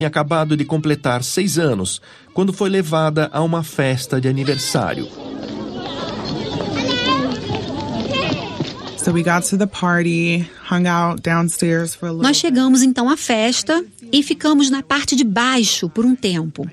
Tinha acabado de completar 6 anos, quando foi levada a uma festa de aniversário. So we got to the party, hung out downstairs for a little. Nós chegamos então à festa e ficamos na parte de baixo por um tempo.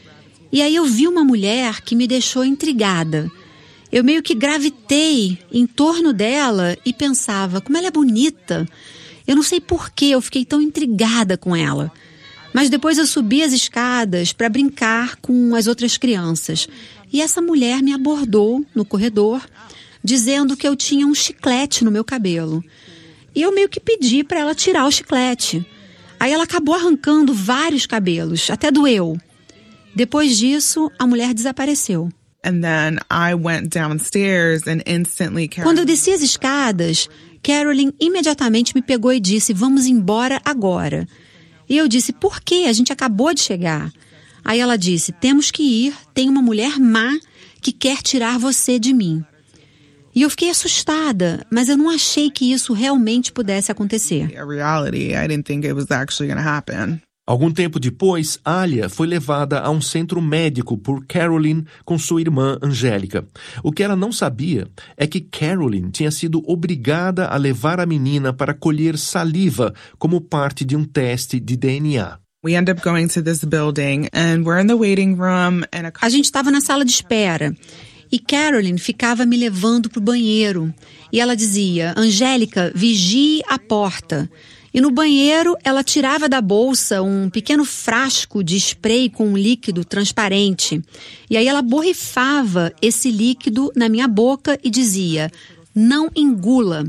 E aí eu vi uma mulher que me deixou intrigada. Eu meio que gravitei em torno dela e pensava, como ela é bonita. Eu não sei por que eu fiquei tão intrigada com ela. Mas depois eu subi as escadas para brincar com as outras crianças. E essa mulher me abordou no corredor, dizendo que eu tinha um chiclete no meu cabelo. E eu meio que pedi para ela tirar o chiclete. Aí ela acabou arrancando vários cabelos, até doeu. Depois disso, a mulher desapareceu. And then I went downstairs and instantly Quando eu desci as escadas, Carolyn imediatamente me pegou e disse, vamos embora agora. E eu disse, por quê? A gente acabou de chegar. Aí ela disse, temos que ir, tem uma mulher má que quer tirar você de mim. E eu fiquei assustada, mas eu não achei que isso realmente pudesse acontecer. a reality. I didn't think it was actually going to happen. Algum tempo depois, Alia foi levada a um centro médico por Carolyn com sua irmã Angélica. O que ela não sabia é que Carolyn tinha sido obrigada a levar a menina para colher saliva como parte de um teste de DNA. We end up going to this building and we're in the waiting room and A gente estava na sala de espera e Carolyn ficava me levando para o banheiro. E ela dizia, Angélica, vigie a porta. E no banheiro, ela tirava da bolsa um pequeno frasco de spray com um líquido transparente. E aí ela borrifava esse líquido na minha boca e dizia, não engula.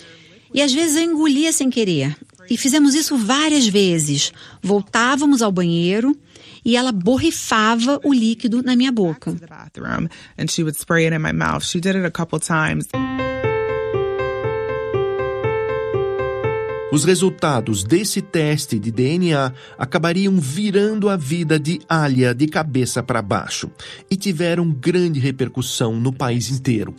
E às vezes eu engolia sem querer. E fizemos isso várias vezes. Voltávamos ao banheiro e ela borrifava o líquido na minha boca. the bathroom and she would spray it in my mouth. She did it a couple times. Os resultados desse teste de DNA acabariam virando a vida de Alia de cabeça para baixo e tiveram grande repercussão no país inteiro.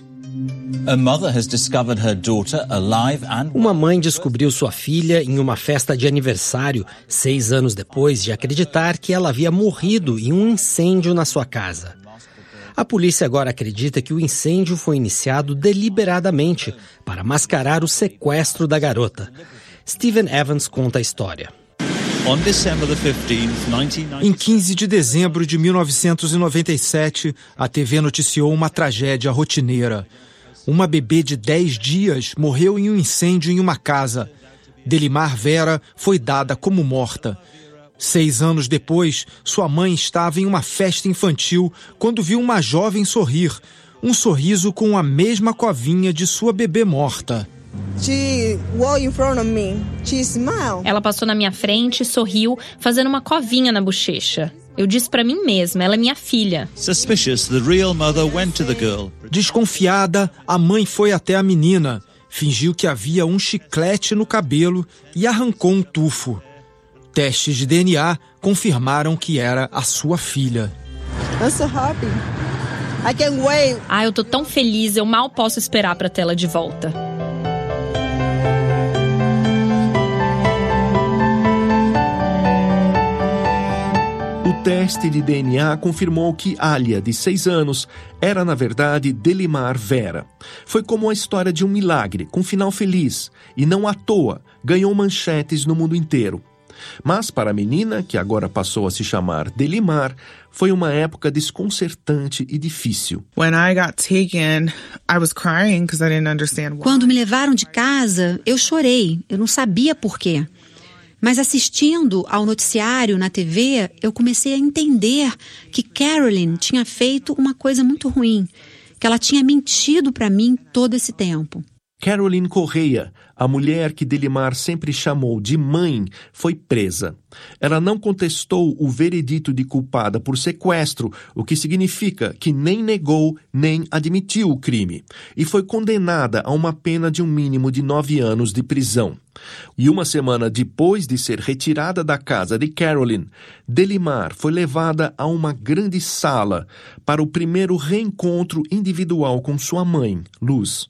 Uma mãe descobriu sua filha em uma festa de aniversário 6 anos depois de acreditar que ela havia morrido em um incêndio na sua casa. A polícia agora acredita que o incêndio foi iniciado deliberadamente para mascarar o sequestro da garota. Stephen Evans conta a história. Em 15 de dezembro de 1997, a TV noticiou uma tragédia rotineira. Uma bebê de 10 dias morreu em um incêndio em uma casa. Delimar Vera foi dada como morta. 6 anos depois, sua mãe estava em uma festa infantil quando viu uma jovem sorrir. Um sorriso com a mesma covinha de sua bebê morta. Ela passou na minha frente, sorriu, fazendo uma covinha na bochecha. Eu disse pra mim mesma, ela é minha filha. Desconfiada, a mãe foi até a menina, fingiu que havia um chiclete no cabelo e arrancou um tufo. Testes de DNA confirmaram que era a sua filha. Eu tô tão feliz, eu mal posso esperar pra tê-la de volta. O teste de DNA confirmou que Alia, de 6 anos, era na verdade Delimar Vera. Foi como a história de um milagre, com final feliz, e não à toa, ganhou manchetes no mundo inteiro. Mas para a menina, que agora passou a se chamar Delimar, foi uma época desconcertante e difícil. When I got taken, I was crying because I didn't understand why. Quando me levaram de casa, eu chorei. Eu não sabia por quê. Mas assistindo ao noticiário na TV, eu comecei a entender que Carolyn tinha feito uma coisa muito ruim, que ela tinha mentido para mim todo esse tempo. Carolyn Correia, a mulher que Delimar sempre chamou de mãe, foi presa. Ela não contestou o veredito de culpada por sequestro, o que significa que nem negou nem admitiu o crime, e foi condenada a uma pena de um mínimo de 9 anos de prisão. E uma semana depois de ser retirada da casa de Carolyn, Delimar foi levada a uma grande sala para o primeiro reencontro individual com sua mãe, Luz.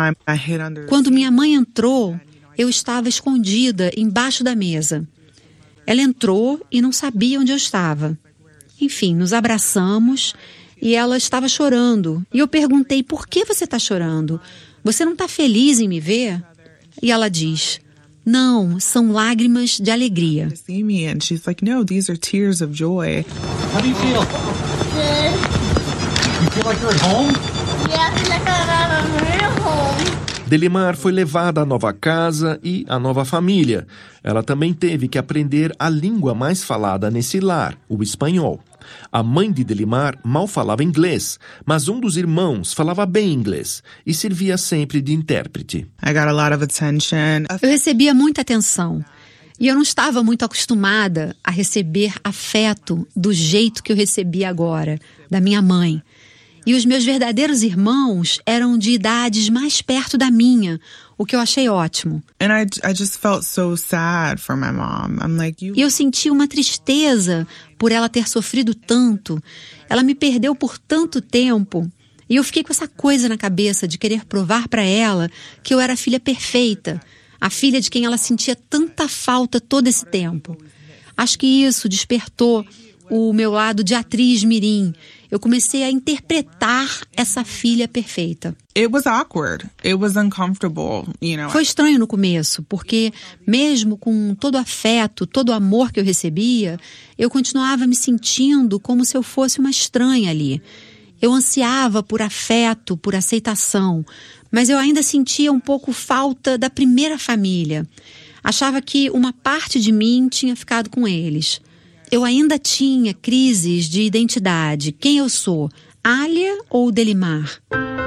Quando minha mãe entrou, eu estava escondida embaixo da mesa. Ela entrou e não sabia onde eu estava. Enfim, nos abraçamos e ela estava chorando. E eu perguntei, por que você está chorando? Você não está feliz em me ver? E ela diz, não, são lágrimas de alegria. And she's like, no, these are tears of joy. How do you feel? Good. You feel like you're at home? Yeah, I feel like I'm at home. Delimar foi levada à nova casa e à nova família. Ela também teve que aprender a língua mais falada nesse lar, o espanhol. A mãe de Delimar mal falava inglês, mas um dos irmãos falava bem inglês e servia sempre de intérprete. I got a lot of attention. Eu recebia muita atenção e eu não estava muito acostumada a receber afeto do jeito que eu recebia agora, da minha mãe. E os meus verdadeiros irmãos eram de idades mais perto da minha, o que eu achei ótimo. And I just felt so sad for my mom. I'm like, E eu senti uma tristeza por ela ter sofrido tanto. Ela me perdeu por tanto tempo. E eu fiquei com essa coisa na cabeça de querer provar para ela que eu era a filha perfeita, a filha de quem ela sentia tanta falta todo esse tempo. Acho que isso despertou o meu lado de atriz mirim. Eu comecei a interpretar essa filha perfeita. It was awkward. It was uncomfortable, you know. Foi estranho no começo, porque mesmo com todo o afeto, todo o amor que eu recebia, eu continuava me sentindo como se eu fosse uma estranha ali. Eu ansiava por afeto, por aceitação, mas eu ainda sentia um pouco falta da primeira família. Achava que uma parte de mim tinha ficado com eles. Eu ainda tinha crises de identidade. Quem eu sou? Alia ou Delimar?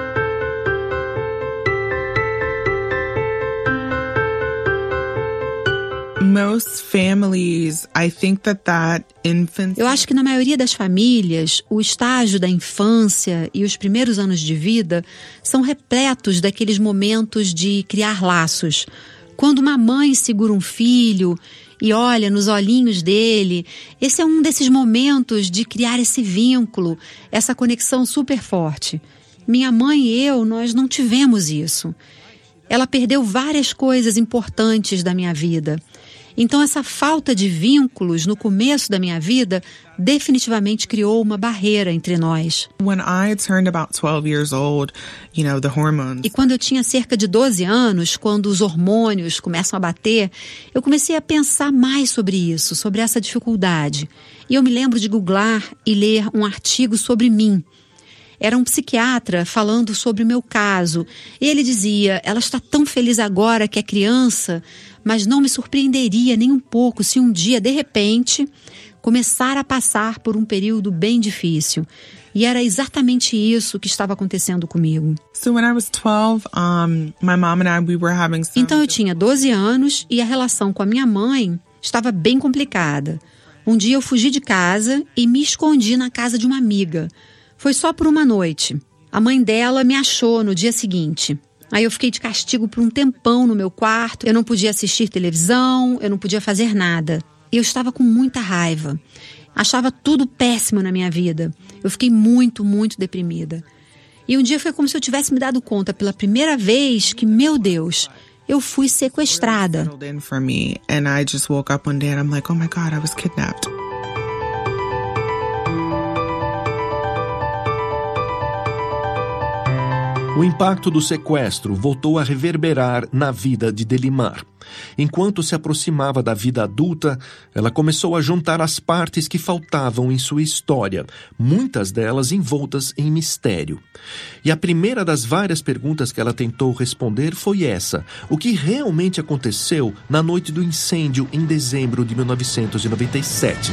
Most families, I think that infancy... Eu acho que na maioria das famílias, o estágio da infância e os primeiros anos de vida são repletos daqueles momentos de criar laços. Quando uma mãe segura um filho e olha nos olhinhos dele, esse é um desses momentos de criar esse vínculo, essa conexão super forte. Minha mãe e eu, nós não tivemos isso. Ela perdeu várias coisas importantes da minha vida. Então essa falta de vínculos no começo da minha vida definitivamente criou uma barreira entre nós. When I turned about 12 years old, you know, the hormones. E quando eu tinha cerca de 12 anos, quando os hormônios começam a bater, eu comecei a pensar mais sobre isso, sobre essa dificuldade. E eu me lembro de googlar e ler um artigo sobre mim. Era um psiquiatra falando sobre o meu caso. E ele dizia, ela está tão feliz agora que é criança, mas não me surpreenderia nem um pouco se um dia, de repente, começar a passar por um período bem difícil. E era exatamente isso que estava acontecendo comigo. So when I was 12, my mom and I, we were having some... Então eu tinha 12 anos e a relação com a minha mãe estava bem complicada. Um dia eu fugi de casa e me escondi na casa de uma amiga. Foi só por uma noite. A mãe dela me achou no dia seguinte. Aí eu fiquei de castigo por um tempão no meu quarto. Eu não podia assistir televisão, eu não podia fazer nada. E eu estava com muita raiva. Achava tudo péssimo na minha vida. Eu fiquei muito, muito deprimida. E um dia foi como se eu tivesse me dado conta pela primeira vez que, meu Deus, eu fui sequestrada. And I just woke up one day and I'm like, oh my God, I was kidnapped. O impacto do sequestro voltou a reverberar na vida de Delimar. Enquanto se aproximava da vida adulta, ela começou a juntar as partes que faltavam em sua história, muitas delas envoltas em mistério. E a primeira das várias perguntas que ela tentou responder foi essa: o que realmente aconteceu na noite do incêndio em dezembro de 1997?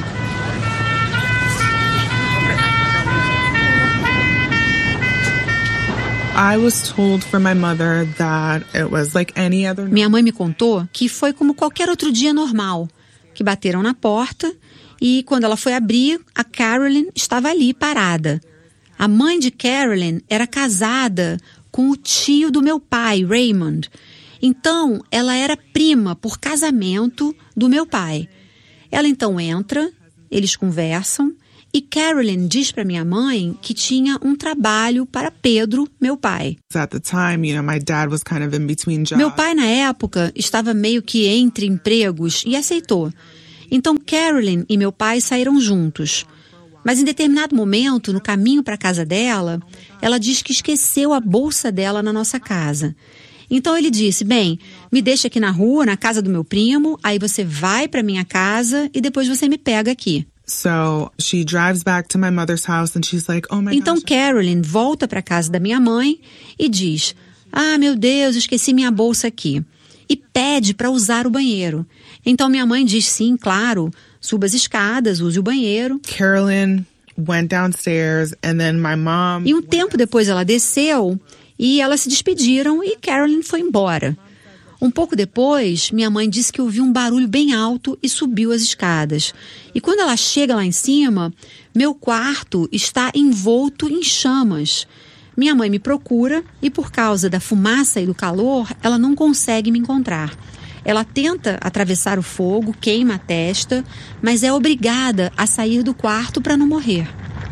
Minha mãe me contou que foi como qualquer outro dia normal, que bateram na porta e quando ela foi abrir, a Carolyn estava ali parada. A mãe de Carolyn era casada com o tio do meu pai, Raymond. Então, ela era prima por casamento do meu pai. Ela então entra, eles conversam. E Carolyn diz para minha mãe que tinha um trabalho para Pedro, meu pai. Meu pai, na época, estava meio que entre empregos e aceitou. Então Carolyn e meu pai saíram juntos. Mas em determinado momento, no caminho para a casa dela, ela diz que esqueceu a bolsa dela na nossa casa. Então ele disse, bem, me deixa aqui na rua, na casa do meu primo, aí você vai para minha casa e depois você me pega aqui. So she drives back to my mother's house and she's like, oh my Então gosh. Carolyn volta para a casa da minha mãe e diz, ah, meu Deus, esqueci minha bolsa aqui. E pede para usar o banheiro. Então minha mãe diz, sim, claro, suba as escadas, use o banheiro. Carolyn went downstairs and then my mom... E um tempo depois ela desceu e elas se despediram e Carolyn foi embora. Um pouco depois, minha mãe disse que ouviu um barulho bem alto e subiu as escadas. E quando ela chega lá em cima, meu quarto está envolto em chamas. Minha mãe me procura e por causa da fumaça e do calor, ela não consegue me encontrar. Ela tenta atravessar o fogo, queima a testa, mas é obrigada a sair do quarto para não morrer.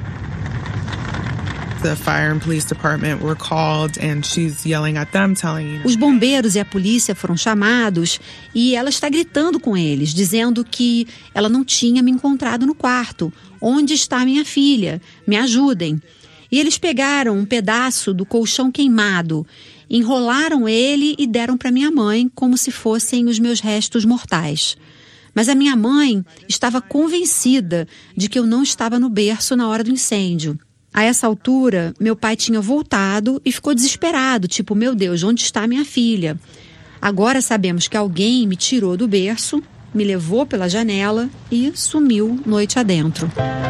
The fire and police department were called and she's yelling at them, telling... Os bombeiros e a polícia foram chamados e ela está gritando com eles, dizendo que ela não tinha me encontrado no quarto. Onde está minha filha? Me ajudem. E eles pegaram um pedaço do colchão queimado, enrolaram ele e deram para minha mãe como se fossem os meus restos mortais. Mas a minha mãe estava convencida de que eu não estava no berço na hora do incêndio. A essa altura, meu pai tinha voltado e ficou desesperado, tipo, meu Deus, onde está minha filha? Agora sabemos que alguém me tirou do berço, me levou pela janela e sumiu noite adentro.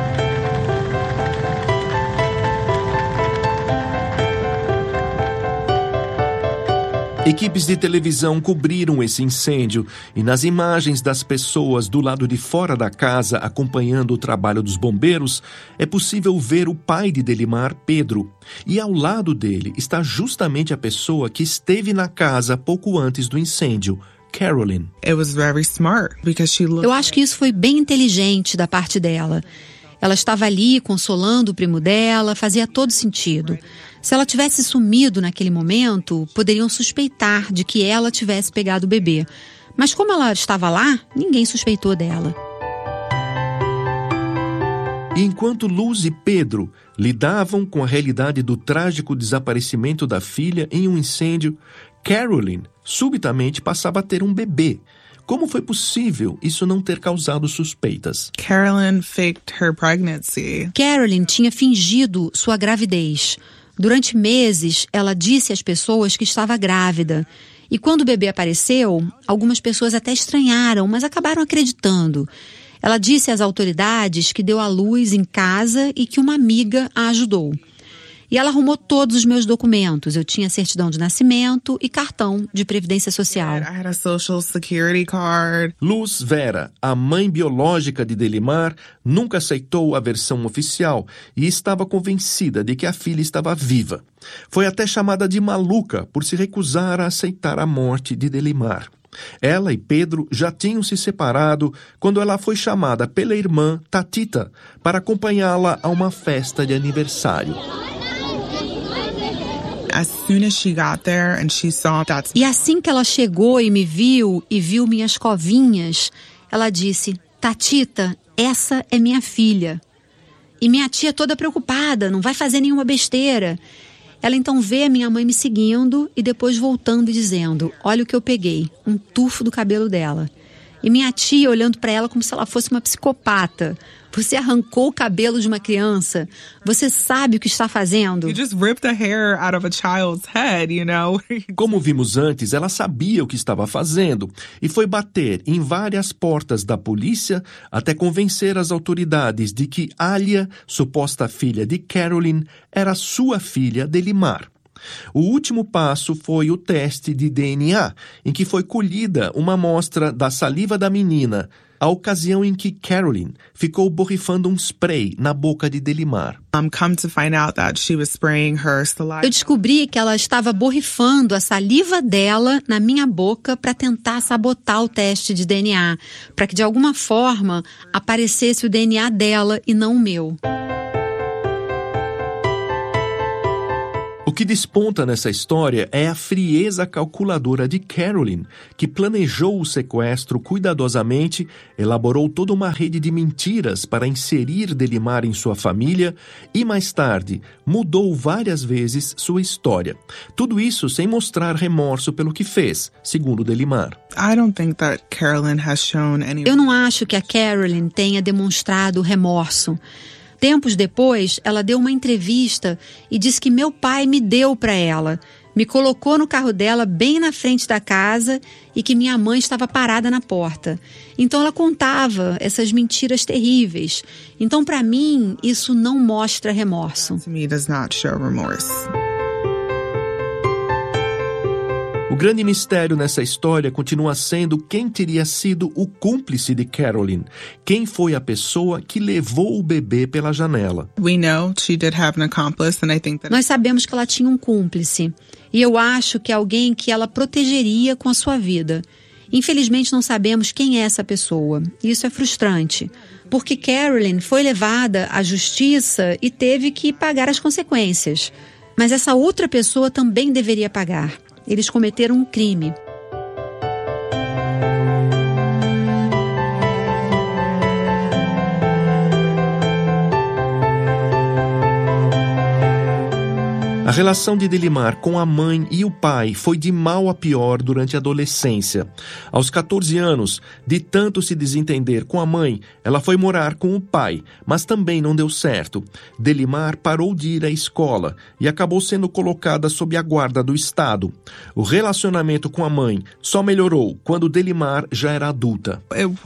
Equipes de televisão cobriram esse incêndio e nas imagens das pessoas do lado de fora da casa acompanhando o trabalho dos bombeiros, é possível ver o pai de Delimar, Pedro. E ao lado dele está justamente a pessoa que esteve na casa pouco antes do incêndio, Carolyn. It was very smart because she looked... Eu acho que isso foi bem inteligente da parte dela. Ela estava ali consolando o primo dela, fazia todo sentido. Se ela tivesse sumido naquele momento, poderiam suspeitar de que ela tivesse pegado o bebê. Mas como ela estava lá, ninguém suspeitou dela. E enquanto Luz e Pedro lidavam com a realidade do trágico desaparecimento da filha em um incêndio, Carolyn subitamente passava a ter um bebê. Como foi possível isso não ter causado suspeitas? Carolyn faked her pregnancy. Carolyn tinha fingido sua gravidez. Durante meses, ela disse às pessoas que estava grávida. E quando o bebê apareceu, algumas pessoas até estranharam, mas acabaram acreditando. Ela disse às autoridades que deu à luz em casa e que uma amiga a ajudou. E ela arrumou todos os meus documentos. Eu tinha certidão de nascimento e cartão de previdência social. I had a social security card. Luz Vera, a mãe biológica de Delimar, nunca aceitou a versão oficial e estava convencida de que a filha estava viva. Foi até chamada de maluca por se recusar a aceitar a morte de Delimar. Ela e Pedro já tinham se separado quando ela foi chamada pela irmã Tatita para acompanhá-la a uma festa de aniversário. As soon as she got there and she saw that... E assim que ela chegou e me viu e viu minhas covinhas, ela disse, Tatita, essa é minha filha. E minha tia toda preocupada, não vai fazer nenhuma besteira. Ela então vê a minha mãe me seguindo e depois voltando e dizendo, olha o que eu peguei, um tufo do cabelo dela. E minha tia olhando para ela como se ela fosse uma psicopata. Você arrancou o cabelo de uma criança. Você sabe o que está fazendo. You just ripped the hair out of a child's head, you know? Como vimos antes, ela sabia o que estava fazendo e foi bater em várias portas da polícia até convencer as autoridades de que Alia, suposta filha de Carolyn, era sua filha Delimar. O último passo foi o teste de DNA, em que foi colhida uma amostra da saliva da menina, a ocasião em que Carolyn ficou borrifando um spray na boca de Delimar. Come to find out that she was spraying her saliva. Eu descobri que ela estava borrifando a saliva dela na minha boca para tentar sabotar o teste de DNA, para que de alguma forma aparecesse o DNA dela e não o meu. O que desponta nessa história é a frieza calculadora de Carolyn, que planejou o sequestro cuidadosamente, elaborou toda uma rede de mentiras para inserir Delimar em sua família e, mais tarde, mudou várias vezes sua história. Tudo isso sem mostrar remorso pelo que fez, segundo Delimar. Eu não acho que a Carolyn tenha demonstrado remorso. Tempos depois, ela deu uma entrevista e disse que meu pai me deu para ela. Me colocou no carro dela bem na frente da casa e que minha mãe estava parada na porta. Então ela contava essas mentiras terríveis. Então, para mim, isso não mostra remorso. O grande mistério nessa história continua sendo quem teria sido o cúmplice de Carolyn. Quem foi a pessoa que levou o bebê pela janela? Nós sabemos que ela tinha um cúmplice. E eu acho que é alguém que ela protegeria com a sua vida. Infelizmente não sabemos quem é essa pessoa. Isso é frustrante. Porque Carolyn foi levada à justiça e teve que pagar as consequências. Mas essa outra pessoa também deveria pagar. Eles cometeram um crime. A relação de Delimar com a mãe e o pai foi de mal a pior durante a adolescência. Aos 14 anos, de tanto se desentender com a mãe, ela foi morar com o pai, mas também não deu certo. Delimar parou de ir à escola e acabou sendo colocada sob a guarda do Estado. O relacionamento com a mãe só melhorou quando Delimar já era adulta.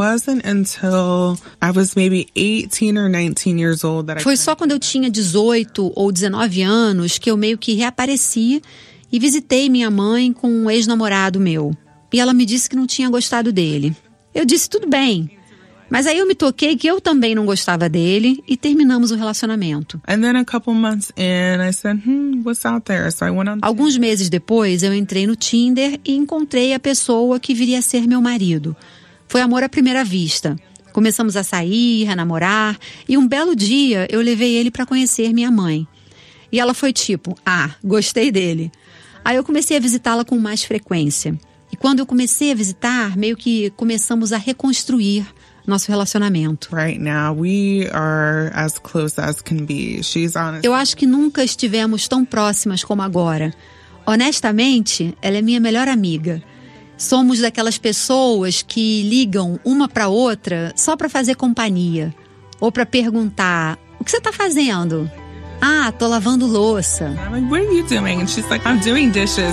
Foi só quando eu tinha 18 ou 19 anos que eu meio que reapareci e visitei minha mãe com um ex-namorado meu. E ela me disse que não tinha gostado dele. Eu disse, tudo bem. Mas aí eu me toquei que eu também não gostava dele e terminamos o relacionamento. Alguns meses depois, eu entrei no Tinder e encontrei a pessoa que viria a ser meu marido. Foi amor à primeira vista. Começamos a sair, a namorar e um belo dia eu levei ele para conhecer minha mãe. E ela foi tipo, gostei dele. Aí eu comecei a visitá-la com mais frequência. E quando eu comecei a visitar, meio que começamos a reconstruir nosso relacionamento. Eu acho que nunca estivemos tão próximas como agora. Honestamente, ela é minha melhor amiga. Somos daquelas pessoas que ligam uma para outra só para fazer companhia. Ou para perguntar, o que você está fazendo? Tô lavando louça. I'm like, what are you doing? And she's like, I'm doing dishes.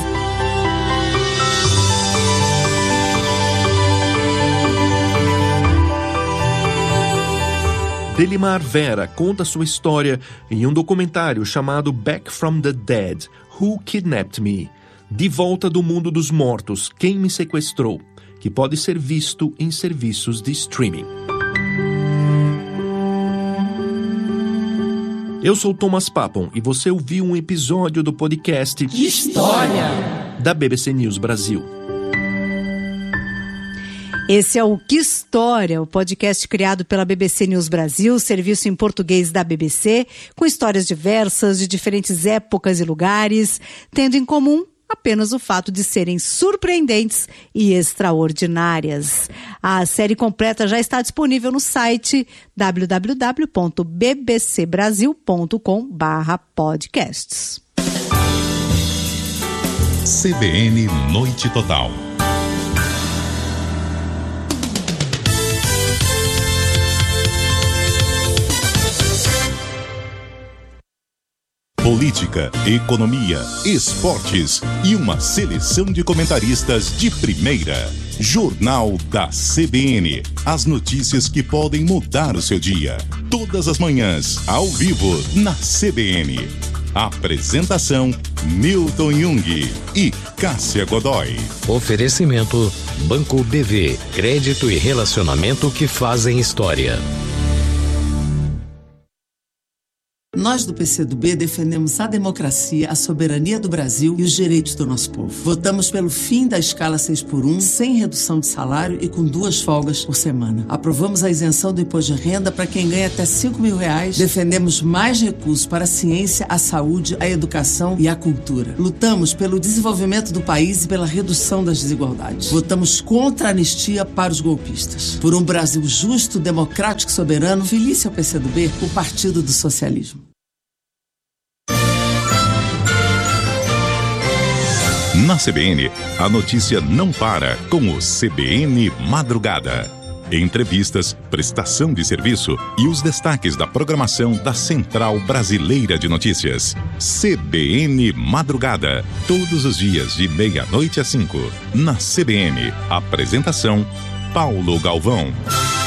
Delimar Vera conta sua história em um documentário chamado Back from the Dead, Who Kidnapped Me? De volta do mundo dos mortos, Quem me sequestrou? Que pode ser visto em serviços de streaming. Eu sou Thomas Papon e você ouviu um episódio do podcast Que História! Da BBC News Brasil. Esse é o Que História, o podcast criado pela BBC News Brasil, serviço em português da BBC, com histórias diversas de diferentes épocas e lugares, tendo em comum apenas o fato de serem surpreendentes e extraordinárias. A série completa já está disponível no site www.bbcbrasil.com/podcasts. CBN Noite Total. Política, economia, esportes e uma seleção de comentaristas de primeira. Jornal da CBN. As notícias que podem mudar o seu dia. Todas as manhãs, ao vivo, na CBN. Apresentação, Milton Jung e Cássia Godoy. Oferecimento, Banco BV. Crédito e relacionamento que fazem história. Nós do PCdoB defendemos a democracia, a soberania do Brasil e os direitos do nosso povo. Votamos pelo fim da escala 6x1, sem redução de salário e com 2 folgas por semana. Aprovamos a isenção do imposto de renda para quem ganha até R$5.000. Defendemos mais recursos para a ciência, a saúde, a educação e a cultura. Lutamos pelo desenvolvimento do país e pela redução das desigualdades. Votamos contra a anistia para os golpistas. Por um Brasil justo, democrático e soberano, felice ao PCdoB, o Partido do Socialismo. Na CBN, a notícia não para com o CBN Madrugada. Entrevistas, prestação de serviço e os destaques da programação da Central Brasileira de Notícias. CBN Madrugada, todos os dias de 00:30 às 5. Na CBN, apresentação Paulo Galvão.